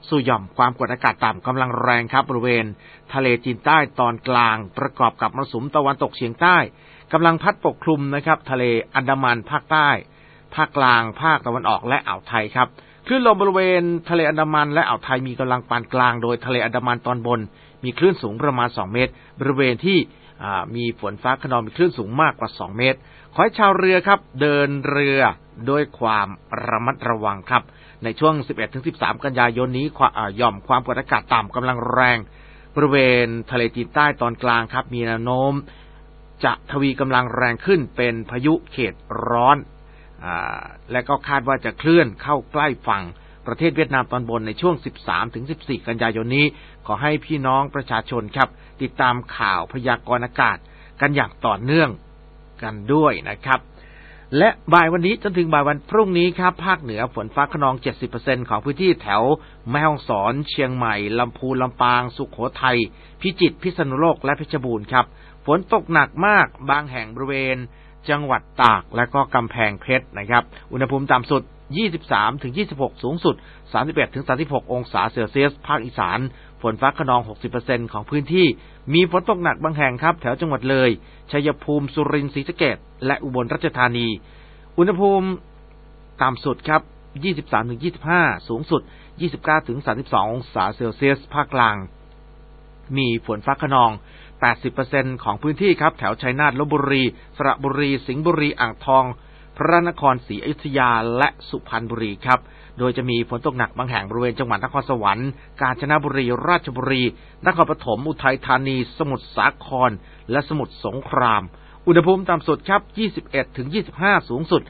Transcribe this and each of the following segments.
สู่หย่อมความกดอากาศต่ำกำลังแรงครับบริเวณทะเลจีนใต้ตอนกลางประกอบกับมรสุมตะวันตกเฉียงใต้กำลังพัดปกคลุมนะครับทะเลอันดามันภาคใต้ภาคกลางภาคตะวันออกและอ่าวไทยครับคลื่นลมบริเวณทะเลอันดามันและอ่าวไทยมีกำลังปานกลางโดยทะเลอันดามันตอนบนมีคลื่นสูงประมาณ2เมตรบริเวณที่มีฝนฟ้าคะนองมีคลื่นสูงมากกว่า2เมตรขอให้ชาวเรือครับเดินเรือด้วยความระมัดระวังครับในช่วง 11-13 กันยายนนี้หย่อมความกดอากาศต่ำกำลังแรงบริเวณทะเลจีนใต้ตอนกลางครับมีแนวโน้มจะทวีกำลังแรงขึ้นเป็นพายุเขตร้อนและก็คาดว่าจะเคลื่อนเข้าใกล้ฝั่งประเทศเวียดนามตอนบนในช่วง 13-14 กันยายนนี้ขอให้พี่น้องประชาชนครับติดตามข่าวพยากรณ์อากาศกันอย่างต่อเนื่องกันด้วยนะครับและบ่ายวันนี้จนถึงบ่ายวันพรุ่งนี้ครับภาคเหนือฝนฟ้าคะนอง 70% ของพื้นที่แถวแม่ฮ่องสอนเชียงใหม่ลำพูนลำปางสุโขทัยพิจิตรพิษณุโลกและเพชรบูรณ์ครับฝนตกหนักมากบางแห่งบริเวณจังหวัดตากและก็กำแพงเพชรนะครับอุณหภูมิต่ำสุด 23-26 สูงสุด 31-36 องศาเซลเซียสภาคอีสานฝนฟ้าคะนอง 60% ของพื้นที่มีฝนตกหนักบางแห่งครับแถวจังหวัดเลยชัยภูมิสุรินทร์ศรีสะเกษและอุบลราชธานีอุณหภูมิต่ำสุดครับ 23-25 สูงสุด 29-32 องศาเซลเซียสภาคกลางมีฝนฟ้าคะนอง 80% ของพื้นที่ครับแถวชัยนาทลพบุรีสระบุรีสิงห์บุรีอ่างทองพระนครศรีอยุธยาและสุพรรณบุรีครับโดยจะมีฝนตกหนักบางแห่งบริเวณจังหวัดนครสวรรค์กาญจนบุรีราชบุรีนครปฐมอุทัยธานีสมุทรสาครและสมุทรสงครามอุณหภูมิต่ำสุดครับ 21-25 สูงสุด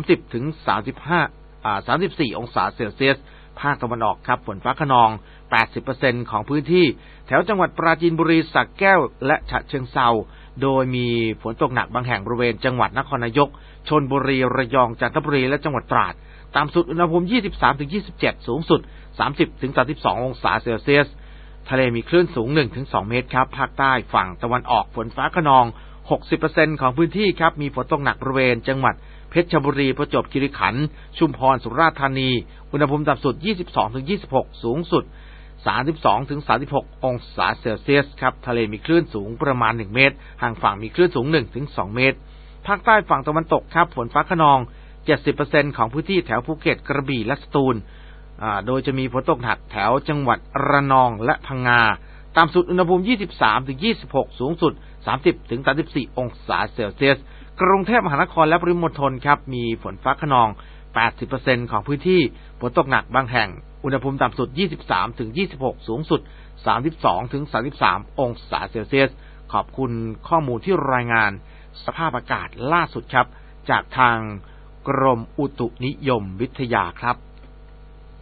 30-34 องศาเซลเซียสภาคตะวันออกครับฝนฟ้าคะนอง 80% ของพื้นที่แถวจังหวัดปราจีนบุรีสระแก้วและฉะเชิงเทราโดยมีฝนตกหนักบางแห่งบริเวณจังหวัดนครนายกชลบุรีระยองจันทบุรีและจังหวัดตราดต่ำสุดอุณหภูมิ 23-27 สูงสุด 30-32 องศาเซลเซียสทะเลมีคลื่นสูง 1-2 เมตรครับภาคใต้ฝั่งตะวันออกฝนฟ้าคะนอง 60% ของพื้นที่ครับมีฝนตกหนักบริเวณจังหวัดเพชรบุรีประจวบคีรีขันธ์ชุมพรสุราษฎร์ธานีอุณหภูมิต่ำสุด 22-26 สูงสุด 32-36 องศาเซลเซียสครับทะเลมีคลื่นสูงประมาณ1เมตรห่างฝั่งมีคลื่นสูง 1-2 เมตรภาคใต้ฝั่งตะวันตกครับฝนฟ้าคะนอง 70% ของพื้นที่แถวภูเก็ตกระบี่และสตูลโดยจะมีฝนตกหนักแถวจังหวัดระนองและพังงาต่ำสุดอุณหภูมิ 23-26 สูงสุด 30-34 องศาเซลเซียสกรุงเทพมหานครและปริมณฑลครับมีฝนฟ้าคะนอง 80% ของพื้นที่ฝนตกหนักบางแห่งอุณหภูมิต่ำสุด 23-26 สูงสุด 32-33 องศาเซลเซียสขอบคุณข้อมูลที่รายงานสภาพอากาศล่าสุดครับจากทางกรมอุตุนิยมวิทยาครับ